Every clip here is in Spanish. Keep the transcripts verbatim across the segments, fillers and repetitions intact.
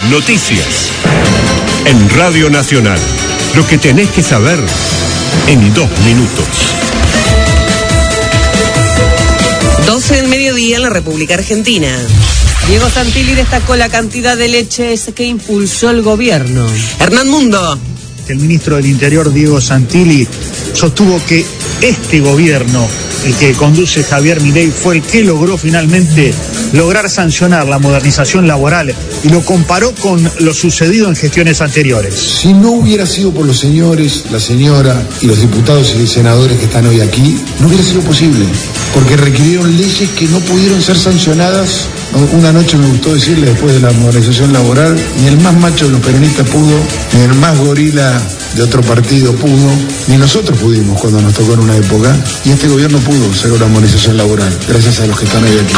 Noticias. En Radio Nacional. Lo que tenés que saber en dos minutos. doce del mediodía en la República Argentina. Diego Santilli destacó la cantidad de leches que impulsó el gobierno. Hernán Mundo. El ministro del Interior, Diego Santilli, sostuvo que este gobierno, el que conduce Javier Milei, fue el que logró finalmente lograr sancionar la modernización laboral y lo comparó con lo sucedido en gestiones anteriores. Si no hubiera sido por los señores, la señora y los diputados y senadores que están hoy aquí, no hubiera sido posible, porque requirieron leyes que no pudieron ser sancionadas. Una noche me gustó decirle, después de la modernización laboral, ni el más macho de los peronistas pudo, ni el más gorila de otro partido pudo, ni nosotros pudimos cuando nos tocó en una época, y este gobierno pudo hacer una modernización laboral, gracias a los que están hoy aquí.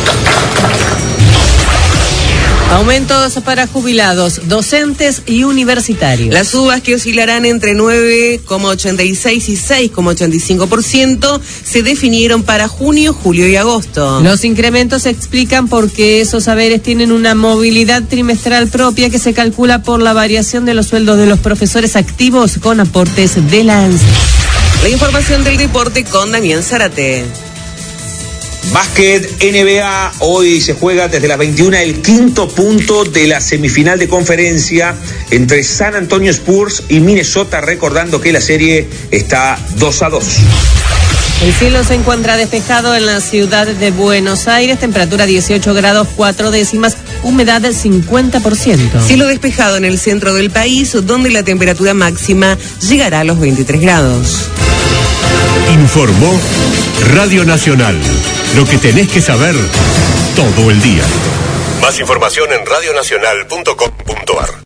Aumentos para jubilados, docentes y universitarios. Las subas, que oscilarán entre nueve coma ochenta y seis y seis coma ochenta y cinco por ciento, se definieron para junio, julio y agosto. Los incrementos se explican porque esos saberes tienen una movilidad trimestral propia que se calcula por la variación de los sueldos de los profesores activos con aportes de la ANSES. La información del deporte con Damián Zárate. Básquet N B A, hoy se juega desde las veintiuna el quinto punto de la semifinal de conferencia entre San Antonio Spurs y Minnesota, recordando que la serie está dos a dos. El cielo se encuentra despejado en la ciudad de Buenos Aires, temperatura dieciocho grados cuatro décimas, humedad del cincuenta por ciento. Cielo despejado en el centro del país, donde la temperatura máxima llegará a los veintitrés grados. Informó Radio Nacional. Lo que tenés que saber todo el día. Más información en radionacional punto com punto ar.